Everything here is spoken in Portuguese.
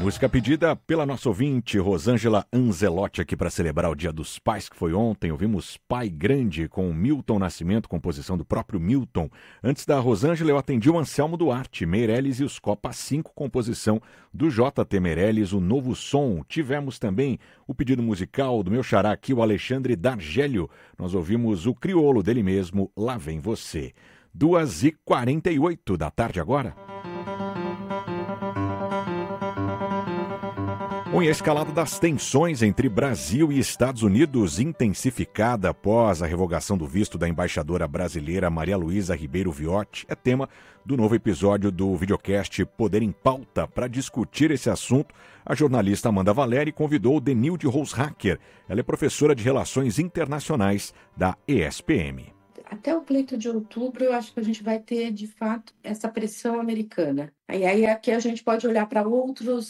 Música pedida pela nossa ouvinte Rosângela Anzelotti aqui para celebrar o Dia dos Pais, que foi ontem. Ouvimos Pai Grande com Milton Nascimento, composição do próprio Milton. Antes da Rosângela, eu atendi o Anselmo Duarte, Meirelles e os Copa 5, composição do JT Meirelles, o Novo Som. Tivemos também o pedido musical do meu xará aqui, o Alexandre D'Argélio. Nós ouvimos o crioulo dele mesmo, Lá Vem Você. 2h48 da tarde agora. Bom, e a escalada das tensões entre Brasil e Estados Unidos intensificada após a revogação do visto da embaixadora brasileira Maria Luísa Ribeiro Viotti é tema do novo episódio do videocast Poder em Pauta. Para discutir esse assunto, a jornalista Amanda Valeri convidou Denilde Roushacker. Ela é professora de Relações Internacionais da ESPM. Até o pleito de outubro, eu acho que a gente vai ter, de fato, essa pressão americana. E aí aqui a gente pode olhar para outros